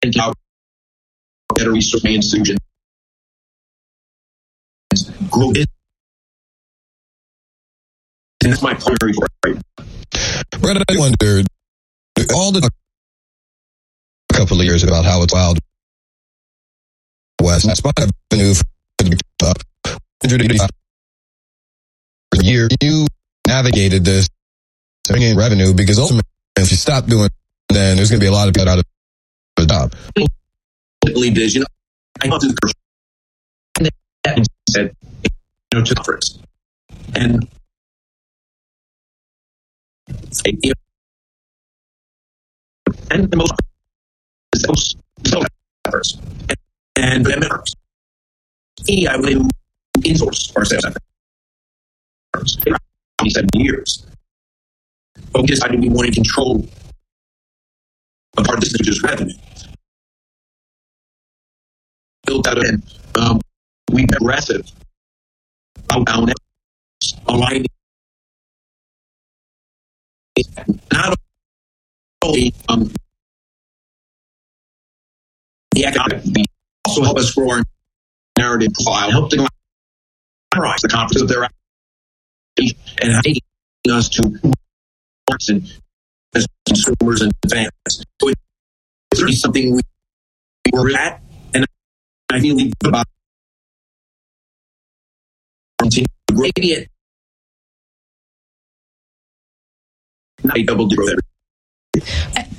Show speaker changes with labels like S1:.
S1: out better research institutions, grow business. And that's my primary right.
S2: Brett, I wonder, all the couple of years about how it's wild west, and spot revenue for the year, you navigated this bringing in revenue, because ultimately, if you stop doing, then there's going to be a lot of people out of the job.
S1: I believe this, I went to the and said, to conference. And and the most efforts and members. I would insource our sales efforts. 27 years. But we decided we wanted control of our business, which is revenue. Built out and we aggressive outbound aligning not only the economic, also help us grow our narrative profile, help to summarize the conference of their and taking us to markets and as consumers and fans. So it's really something we were at, and I feel we put about continue to grow it. Not a double growth.